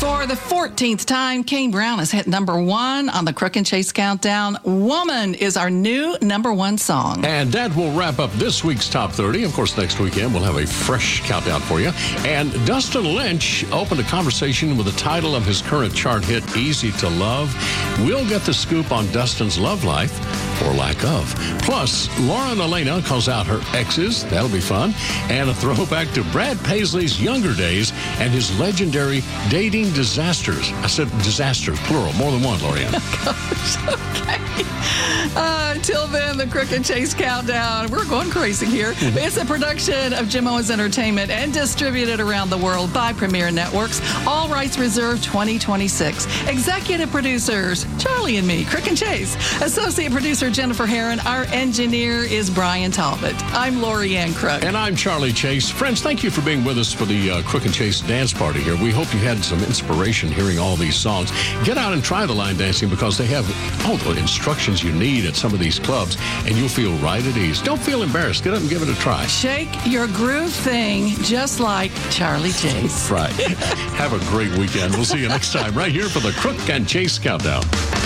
For the 14th time, Kane Brown has hit number one on the Crook and Chase Countdown. Woman is our new number one song. And that will wrap up this week's Top 30. Of course, next weekend we'll have a fresh countdown for you. And Dustin Lynch opened a conversation with the title of his current chart hit, Easy to Love. We'll get the scoop on Dustin's love life, or lack of. Plus, Lauren Elena calls out her exes. That'll be fun. And a throwback to Brad Paisley's younger days and his legendary dating disasters. I said disasters, plural, more than one, Lorianne. Gosh, okay. Until then, the Crook and Chase Countdown. We're going crazy here. It's a production of Jim Owens Entertainment and distributed around the world by Premier Networks. All rights reserved 2026. Executive producers, Charlie and me, Crook and Chase. Associate producer, Jennifer Herron. Our engineer is Brian Talbot. I'm Lorianne Crook. And I'm Charlie Chase. Friends, thank you for being with us for the Crook and Chase dance party here. We hope you had some inspiration hearing all these songs. Get out and try the line dancing because they have all the instructions you need at some of these clubs, and you'll feel right at ease. Don't feel embarrassed. Get up and give it a try. Shake your groove thing just like Charlie Chase. Right. Have a great weekend. We'll see you next time right here for the Crook and Chase Countdown.